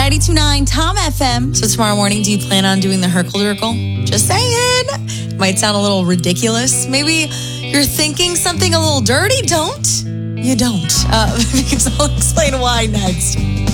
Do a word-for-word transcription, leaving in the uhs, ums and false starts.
ninety-two point nine Tom F M. So tomorrow morning, do you plan on doing the Herkle-Durkle? Just saying. Might sound a little ridiculous. Maybe you're thinking something a little dirty. Don't. You don't. Uh, because I'll explain why next.